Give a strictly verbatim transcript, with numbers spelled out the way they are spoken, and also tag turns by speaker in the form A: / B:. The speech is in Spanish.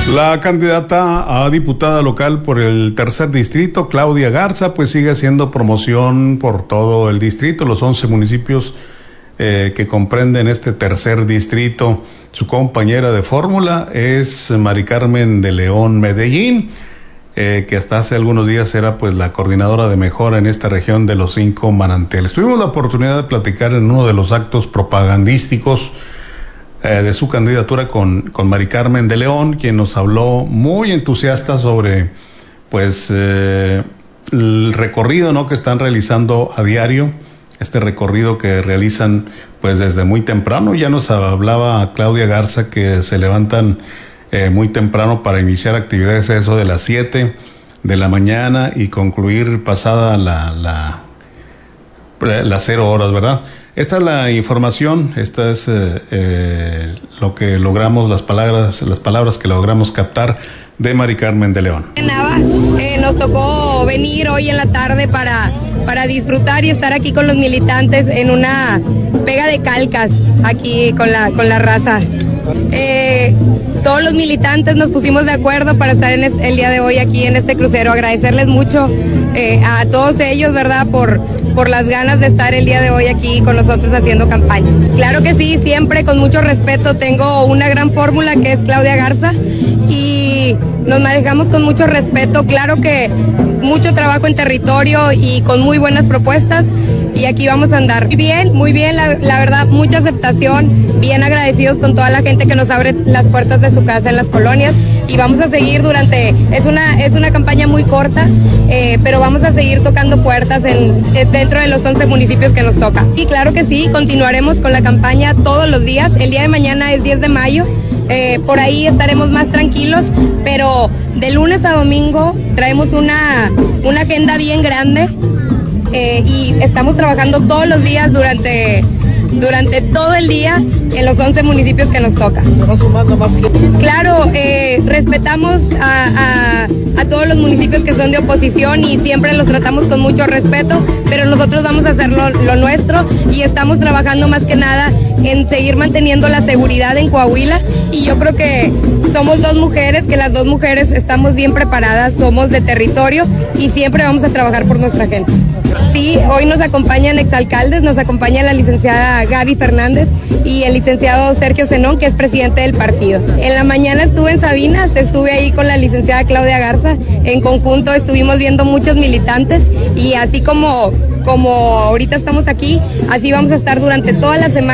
A: La candidata a diputada local por el tercer distrito, Claudia Garza, pues sigue haciendo promoción por todo el distrito, los once municipios eh, que comprenden este tercer distrito. Su compañera de fórmula es Mari Carmen de León Medellín, eh, que hasta hace algunos días era pues la coordinadora de mejora en esta región de los cinco manantiales. Tuvimos la oportunidad de platicar en uno de los actos propagandísticos Eh, de su candidatura con, con Mari Carmen de León, quien nos habló muy entusiasta sobre pues eh, el recorrido, ¿no?, que están realizando a diario, este recorrido que realizan pues desde muy temprano. Ya nos hablaba Claudia Garza que se levantan eh, muy temprano para iniciar actividades a eso de las siete de la mañana y concluir pasada la, la, las cero horas, ¿verdad? Esta es la información, esta es eh, eh, lo que logramos, las palabras, las palabras que logramos captar de Mari Carmen de León.
B: Eh, nos tocó venir hoy en la tarde para, para disfrutar y estar aquí con los militantes en una pega de calcas aquí con la, con la raza. Eh, todos los militantes nos pusimos de acuerdo para estar en es, el día de hoy aquí en este crucero. Agradecerles mucho eh, a todos ellos, ¿verdad?, por, por las ganas de estar el día de hoy aquí con nosotros haciendo campaña. Claro que sí, siempre con mucho respeto. Tengo una gran fórmula que es Claudia Garza y nos manejamos con mucho respeto. Claro que mucho trabajo en territorio y con muy buenas propuestas, y aquí vamos a andar. Muy bien, muy bien, la, la verdad, mucha aceptación, bien agradecidos con toda la gente que nos abre las puertas de su casa en las colonias, y vamos a seguir durante, es una, es una campaña muy corta, eh, pero vamos a seguir tocando puertas en, dentro de los once municipios que nos toca. Y claro que sí, continuaremos con la campaña todos los días. El día de mañana es diez de mayo, eh, por ahí estaremos más tranquilos, pero de lunes a domingo traemos una, una agenda bien grande. Eh, y estamos trabajando todos los días durante, durante todo el día en los once municipios que nos toca.
C: ¿Se va sumando más gente?
B: Claro, eh, respetamos a, a, a todos los municipios que son de oposición y siempre los tratamos con mucho respeto, pero nosotros vamos a hacer lo, lo nuestro y estamos trabajando más que nada en seguir manteniendo la seguridad en Coahuila, y yo creo que somos dos mujeres, que las dos mujeres estamos bien preparadas, somos de territorio y siempre vamos a trabajar por nuestra gente. Sí, hoy nos acompañan exalcaldes, nos acompaña la licenciada Gaby Fernández y el licenciado Sergio Zenón, que es presidente del partido. En la mañana estuve en Sabinas, estuve ahí con la licenciada Claudia Garza, en conjunto estuvimos viendo muchos militantes, y así como, como ahorita estamos aquí, así vamos a estar durante toda la semana.